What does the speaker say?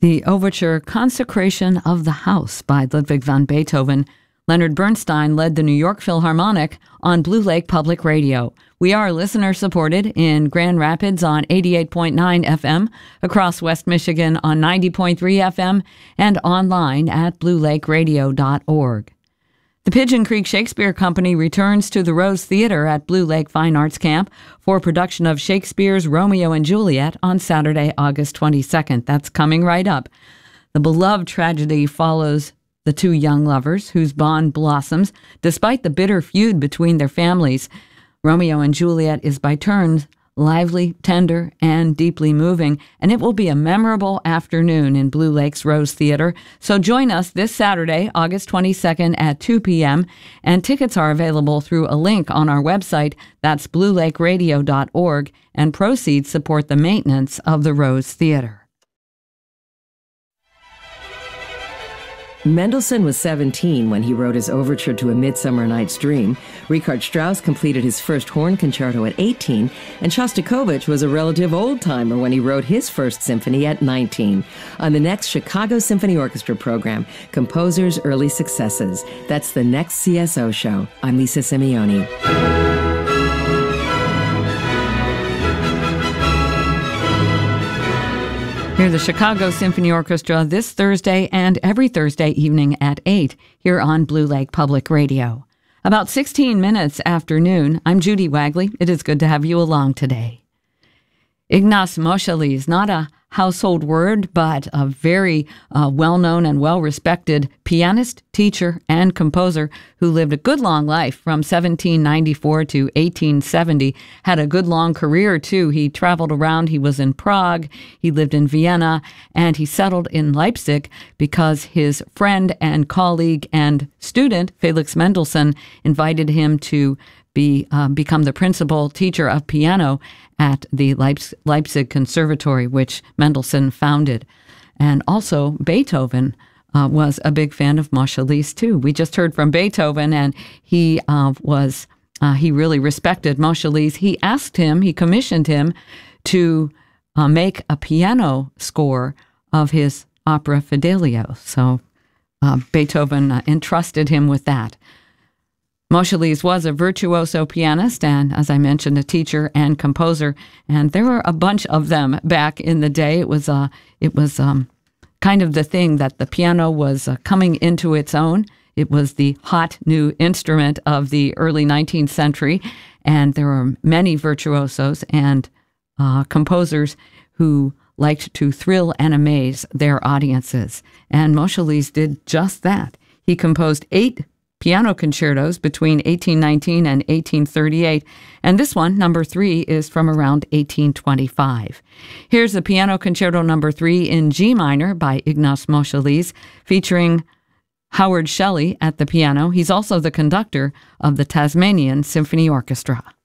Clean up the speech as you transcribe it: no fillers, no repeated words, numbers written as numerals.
The overture Consecration of the House by Ludwig van Beethoven. Leonard Bernstein led the New York Philharmonic on Blue Lake Public Radio. We are listener-supported in Grand Rapids on 88.9 FM, across West Michigan on 90.3 FM, and online at bluelakeradio.org. The Pigeon Creek Shakespeare Company returns to the Rose Theater at Blue Lake Fine Arts Camp for production of Shakespeare's Romeo and Juliet on Saturday, August 22nd. That's coming right up. The beloved tragedy follows the two young lovers whose bond blossoms despite the bitter feud between their families. Romeo and Juliet is by turns lively, tender, and deeply moving, and it will be a memorable afternoon in Blue Lake's Rose Theater. So join us this Saturday, August 22nd at 2 p.m., and tickets are available through a link on our website. That's bluelakeradio.org, and proceeds support the maintenance of the Rose Theater. Mendelssohn was 17 when he wrote his overture to A Midsummer Night's Dream. Richard Strauss completed his first horn concerto at 18, and Shostakovich was a relative old-timer when he wrote his first symphony at 19. On the next Chicago Symphony Orchestra program, Composers' Early Successes. That's the next CSO show. I'm Lisa Simeoni. Hear the Chicago Symphony Orchestra this Thursday and every Thursday evening at 8 here on Blue Lake Public Radio. About 16 minutes after noon, I'm Judy Wagley. It is good to have you along today. Ignaz Moscheles, not a household word, but a very well-known and well-respected pianist, teacher, and composer who lived a good long life from 1794 to 1870. Had a good long career, too. He traveled around. He was in Prague, he lived in Vienna, and he settled in Leipzig because his friend and colleague and student, Felix Mendelssohn, invited him to become the principal teacher of piano at the Leipzig Conservatory, which Mendelssohn founded. And also Beethoven was a big fan of Moscheles too. We just heard from Beethoven, and he really respected Moscheles. He commissioned him to make a piano score of his opera Fidelio. So Beethoven entrusted him with that. Moscheles was a virtuoso pianist and, as I mentioned, a teacher and composer, and there were a bunch of them back in the day. It was kind of the thing that the piano was coming into its own. It was the hot new instrument of the early 19th century, and there were many virtuosos and composers who liked to thrill and amaze their audiences, and Moscheles did just that. He composed 8 piano concertos between 1819 and 1838, and this one, number 3, is from around 1825. Here's the Piano Concerto number 3 in G minor by Ignaz Moscheles, featuring Howard Shelley at the piano. He's also the conductor of the Tasmanian Symphony Orchestra.